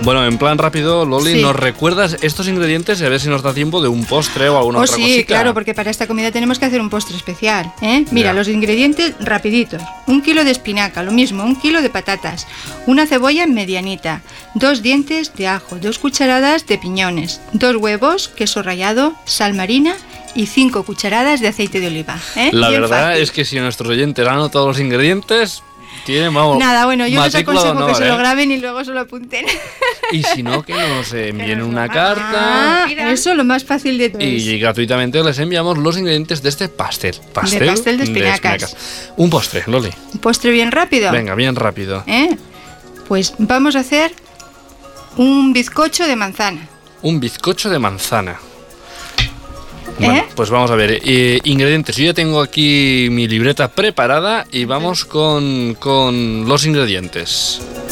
Bueno, en plan rápido, Loli, Sí. ¿nos recuerdas estos ingredientes y a ver si nos da tiempo de un postre o alguna otra sí, cosita? claro, porque para esta comida tenemos que hacer un postre especial, ¿eh? Mira, Ya. los ingredientes rapiditos. 1 kilo de espinaca, lo mismo, 1 kilo de patatas, una cebolla medianita, 2 dientes de ajo, 2 cucharadas de piñones, 2 huevos, queso rallado, sal marina y 5 cucharadas de aceite de oliva, ¿eh? La Bien verdad fácil. es que si nuestros oyentes han anotado los ingredientes, tienen, vamos, Nada, bueno, yo les matrícula de aconsejo que honor, se lo ¿eh? graben y luego se lo apunten. Y si no, que nos envíen nos una lo carta. Eso lo más fácil de todo. Y gratuitamente les enviamos los ingredientes de este pastel. pastel de espinacas. Un postre, Loli. Un postre bien rápido. Venga, bien rápido. Pues vamos a hacer un bizcocho de manzana. Un bizcocho de manzana. Bueno, pues vamos a ver. Ingredientes. Yo ya tengo aquí mi libreta preparada y vamos con los ingredientes.